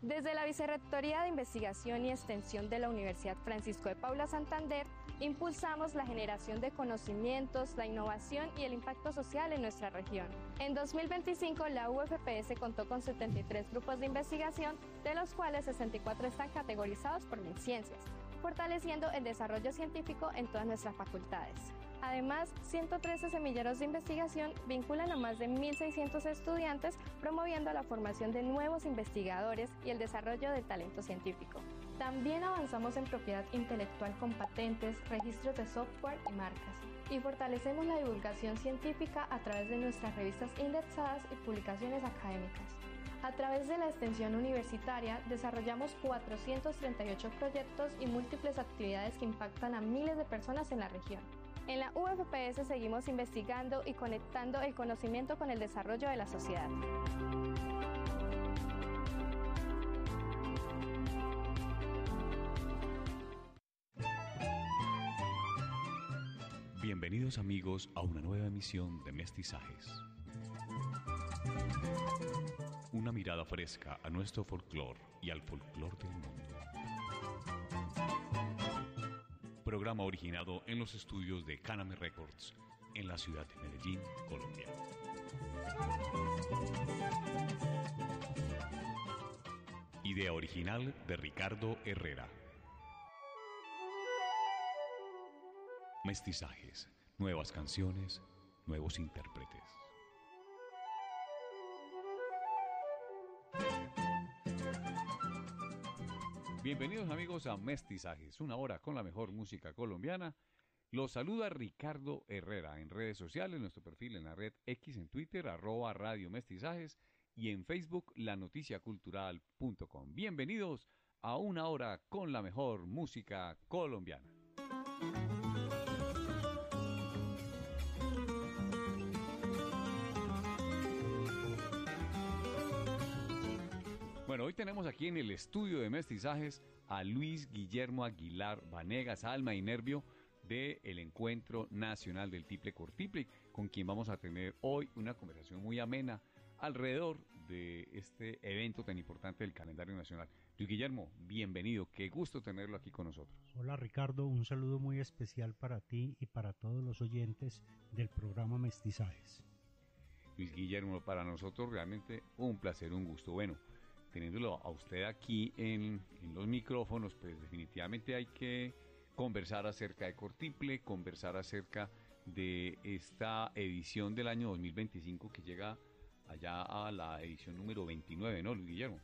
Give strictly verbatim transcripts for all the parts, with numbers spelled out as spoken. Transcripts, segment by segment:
Desde la Vicerrectoría de Investigación y Extensión de la Universidad Francisco de Paula Santander, impulsamos la generación de conocimientos, la innovación y el impacto social en nuestra región. En dos mil veinticinco, la U F P S contó con setenta y tres grupos de investigación, de los cuales sesenta y cuatro están categorizados por MinCiencias, fortaleciendo el desarrollo científico en todas nuestras facultades. Además, ciento trece semilleros de investigación vinculan a más de mil seiscientos estudiantes, promoviendo la formación de nuevos investigadores y el desarrollo del talento científico. También avanzamos en propiedad intelectual con patentes, registros de software y marcas. Y fortalecemos la divulgación científica a través de nuestras revistas indexadas y publicaciones académicas. A través de la extensión universitaria, desarrollamos cuatrocientos treinta y ocho proyectos y múltiples actividades que impactan a miles de personas en la región. En la U F P S seguimos investigando y conectando el conocimiento con el desarrollo de la sociedad. Bienvenidos amigos a una nueva emisión de Mestizajes. Una mirada fresca a nuestro folclore y al folclore del mundo. Programa originado en los estudios de Caname Records en la ciudad de Medellín, Colombia. Idea original de Ricardo Herrera. Mestizajes, nuevas canciones, nuevos intérpretes. Bienvenidos amigos a Mestizajes, una hora con la mejor música colombiana. Los saluda Ricardo Herrera en redes sociales, nuestro perfil en la red X en Twitter, arroba Radio Mestizajes y en Facebook lanoticiacultural punto com. Bienvenidos a una hora con la mejor música colombiana. Bueno, hoy tenemos aquí en el estudio de Mestizajes a Luis Guillermo Aguilar Vanegas, alma y nervio del Encuentro Nacional del Tiple Cortiple, con quien vamos a tener hoy una conversación muy amena alrededor de este evento tan importante del calendario nacional. Luis Guillermo, bienvenido, qué gusto tenerlo aquí con nosotros. Hola Ricardo, un saludo muy especial para ti y para todos los oyentes del programa Mestizajes. Luis Guillermo, para nosotros realmente un placer, un gusto. Bueno, teniéndolo a usted aquí en, en los micrófonos, pues definitivamente hay que conversar acerca de Cortiple, conversar acerca de esta edición del año dos mil veinticinco que llega allá a la edición número veintinueve, ¿no, Luis Guillermo?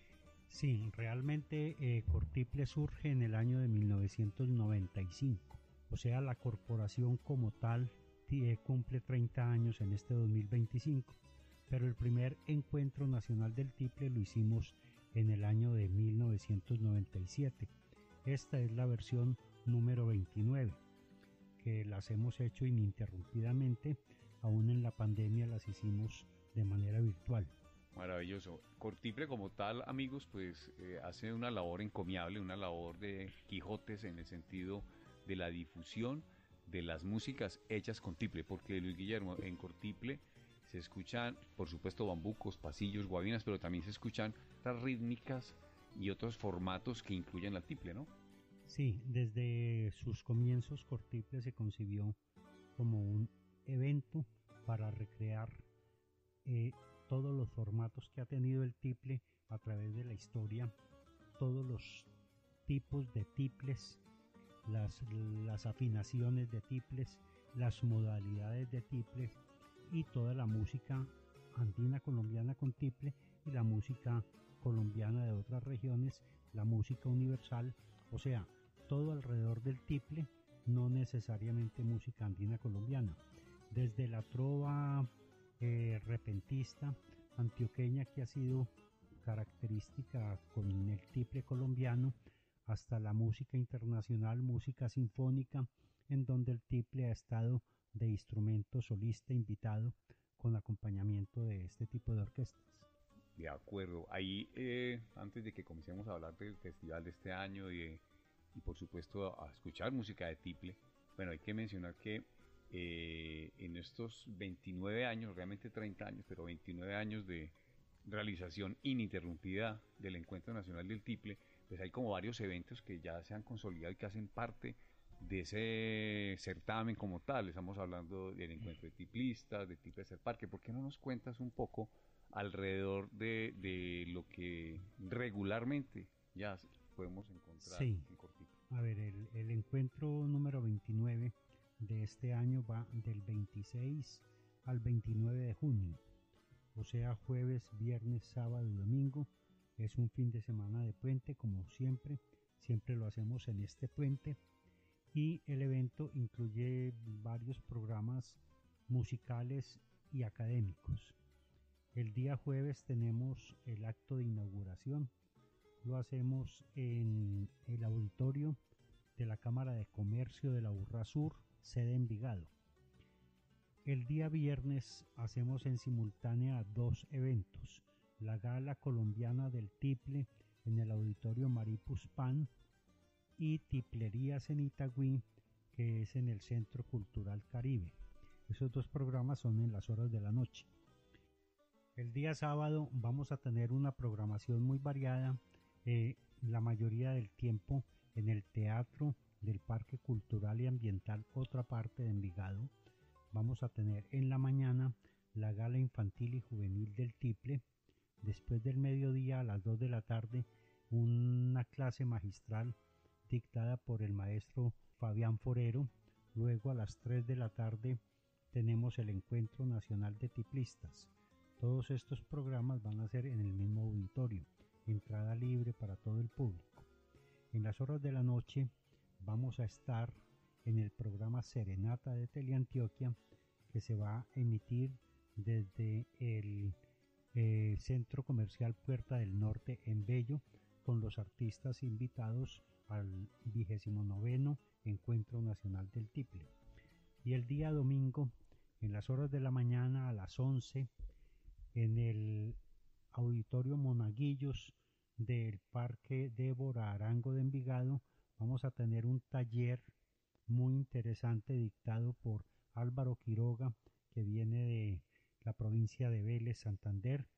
Sí, realmente eh, Cortiple surge en el año de mil novecientos noventa y cinco, o sea, la corporación como tal eh, cumple treinta años en este dos mil veinticinco. Pero el primer encuentro nacional del tiple lo hicimos en el año de mil novecientos noventa y siete. Esta es la versión número veintinueve, que las hemos hecho ininterrumpidamente, aún en la pandemia las hicimos de manera virtual. Maravilloso. Cortiple como tal, amigos, pues eh, hace una labor encomiable, una labor de Quijotes en el sentido de la difusión de las músicas hechas con tiple, porque Luis Guillermo, en Cortiple se escuchan, por supuesto, bambucos, pasillos, guabinas, pero también se escuchan otras rítmicas y otros formatos que incluyen la tiple, ¿no? Sí, desde sus comienzos Cortiple se concibió como un evento para recrear eh, todos los formatos que ha tenido el tiple a través de la historia, todos los tipos de tiples, las, las afinaciones de tiples, las modalidades de tiples, y toda la música andina colombiana con tiple y la música colombiana de otras regiones, la música universal, o sea, todo alrededor del tiple, no necesariamente música andina colombiana, desde la trova eh, repentista antioqueña, que ha sido característica con el tiple colombiano, hasta la música internacional, música sinfónica, en donde el tiple ha estado de instrumento solista invitado con acompañamiento de este tipo de orquestas. De acuerdo. Ahí, eh, antes de que comencemos a hablar del festival de este año y, de, y por supuesto a escuchar música de tiple, bueno, hay que mencionar que eh, en estos veintinueve años, realmente treinta años, pero veintinueve años de, realización ininterrumpida del Encuentro Nacional del Tiple, pues hay como varios eventos que ya se han consolidado y que hacen parte de ese certamen como tal. Estamos hablando del encuentro de tiplistas, de Tiple Ser Parque. ¿Por qué no nos cuentas un poco alrededor de, de lo que regularmente ya podemos encontrar sí. en Cortiple? A ver, el, el encuentro número veintinueve de este año va del veintiséis al veintinueve de junio, o sea, jueves, viernes, sábado y domingo. Es un fin de semana de puente, como siempre, siempre lo hacemos en este puente, y el evento incluye varios programas musicales y académicos. El día jueves tenemos el acto de inauguración, lo hacemos en el auditorio de la Cámara de Comercio de la Urrá Sur, sede Envigado. El día viernes hacemos en simultánea dos eventos: la Gala Colombiana del Tiple en el Auditorio Maripus Pan y Tiplerías en Itagüí, que es en el Centro Cultural Caribe. Esos dos programas son en las horas de la noche. El día sábado vamos a tener una programación muy variada, eh, la mayoría del tiempo en el Teatro del Parque Cultural y Ambiental, otra parte de Envigado. Vamos a tener en la mañana la Gala Infantil y Juvenil del Tiple. Después del mediodía, a las dos de la tarde, una clase magistral dictada por el maestro Fabián Forero. Luego, a las tres de la tarde, tenemos el Encuentro Nacional de Tiplistas. Todos estos programas van a ser en el mismo auditorio, entrada libre para todo el público. En las horas de la noche vamos a estar en el programa Serenata de Teleantioquia, que se va a emitir desde el eh, Centro Comercial Puerta del Norte en Bello, con los artistas invitados al vigésimo noveno Encuentro Nacional del Tiple. Y el día domingo, en las horas de la mañana, a las once, en el Auditorio Monaguillos del Parque Débora Arango de Envigado, vamos a tener un taller muy interesante dictado por Álvaro Quiroga, que viene de la provincia de Vélez, Santander.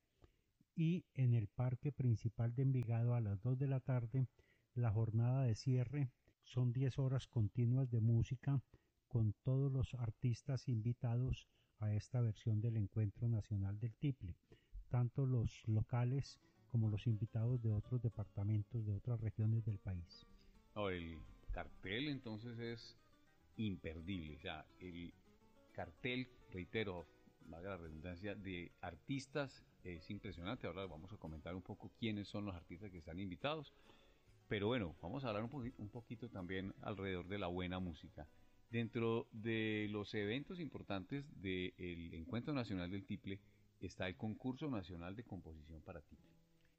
Y en el Parque Principal de Envigado, a las dos de la tarde, la jornada de cierre. Son diez horas continuas de música con todos los artistas invitados a esta versión del Encuentro Nacional del Tiple, tanto los locales como los invitados de otros departamentos, de otras regiones del país. No, el cartel entonces es imperdible. O sea, el cartel, reitero, valga la redundancia, de artistas es impresionante. Ahora vamos a comentar un poco quiénes son los artistas que están invitados. Pero bueno, vamos a hablar un, po un poquito también alrededor de la buena música. Dentro de los eventos importantes del Encuentro Nacional del Tiple está el Concurso Nacional de Composición para Tiple.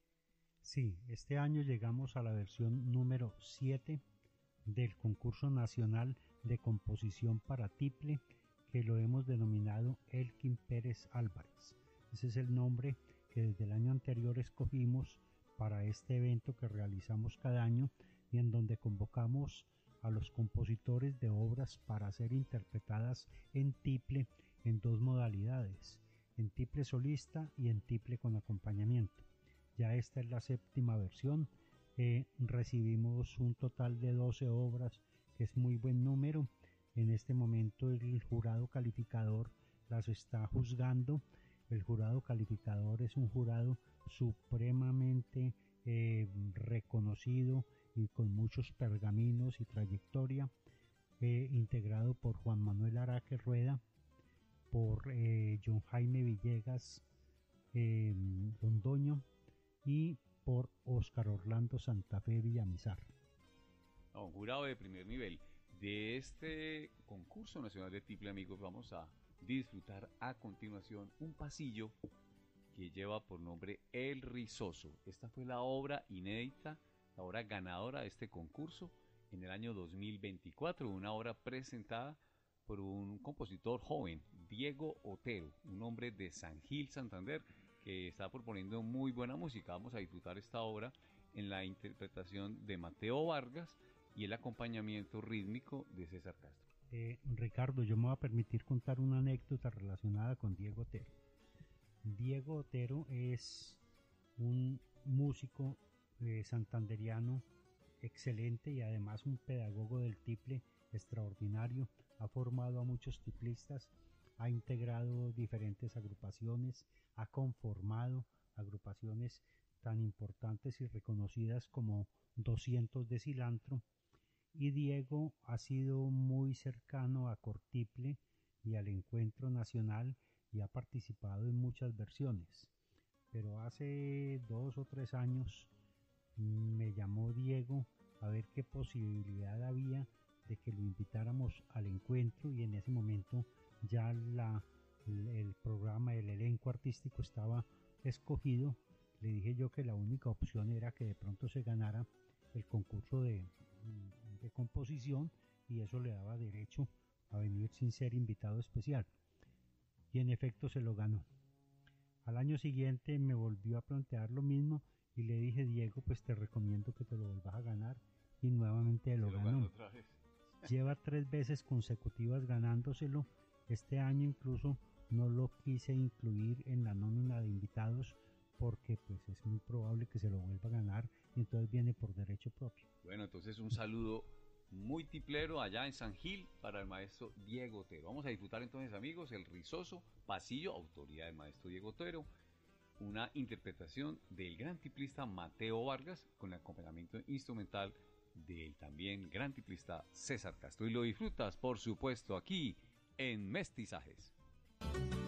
Sí, este año llegamos a la versión número siete del Concurso Nacional de Composición para Tiple, que lo hemos denominado Elkin Pérez Álvarez. Ese es el nombre que desde el año anterior escogimos para este evento que realizamos cada año y en donde convocamos a los compositores de obras para ser interpretadas en tiple en dos modalidades, en tiple solista y en tiple con acompañamiento. Ya esta es la séptima versión. Eh, recibimos un total de doce obras, que es muy buen número. En este momento el jurado calificador las está juzgando. El jurado calificador es un jurado supremamente eh, reconocido y con muchos pergaminos y trayectoria, eh, integrado por Juan Manuel Araque Rueda, por eh, John Jaime Villegas eh, Londoño y por Óscar Orlando Santa Fe Villamizar. No, un jurado de primer nivel. De este concurso nacional de tiple, amigos, vamos a disfrutar a continuación un pasillo que lleva por nombre El Rizoso. Esta fue la obra inédita, la obra ganadora de este concurso en el año dos mil veinticuatro, una obra presentada por un compositor joven, Diego Otero, un hombre de San Gil, Santander, que está proponiendo muy buena música. Vamos a disfrutar esta obra en la interpretación de Mateo Vargas y el acompañamiento rítmico de César Castro. Eh, Ricardo, yo me voy a permitir contar una anécdota relacionada con Diego Otero. Diego Otero es un músico eh, santanderiano excelente y además un pedagogo del tiple extraordinario. Ha formado a muchos tiplistas, ha integrado diferentes agrupaciones, ha conformado agrupaciones tan importantes y reconocidas como doscientos de Cilantro, y Diego ha sido muy cercano a Cortiple y al Encuentro Nacional y ha participado en muchas versiones. Pero hace dos o tres años me llamó Diego a ver qué posibilidad había de que lo invitáramos al encuentro, y en ese momento ya la, el programa, el elenco artístico estaba escogido. Le dije yo que la única opción era que de pronto se ganara el concurso de, de composición, y eso le daba derecho a venir sin ser invitado especial, y en efecto se lo ganó. Al año siguiente me volvió a plantear lo mismo y le dije: Diego, pues te recomiendo que te lo vuelvas a ganar, y nuevamente lo, lo ganó. Lleva tres veces consecutivas ganándoselo. Este año incluso no lo quise incluir en la nómina de invitados porque pues es muy probable que se lo vuelva a ganar, y entonces viene por derecho propio. Bueno, entonces un saludo muy tiplero allá en San Gil para el maestro Diego Otero. Vamos a disfrutar entonces, amigos, el Rizoso Pasillo, autoría del maestro Diego Otero, una interpretación del gran tiplista Mateo Vargas con el acompañamiento instrumental del también gran tiplista César Castro. Y lo disfrutas, por supuesto, aquí en Mestizajes.